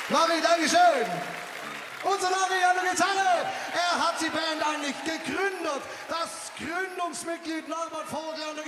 Nori, Dankeschön. Unser Nori an der Gitarre. Er hat die Band eigentlich gegründet. Das Gründungsmitglied Norbert Vogel an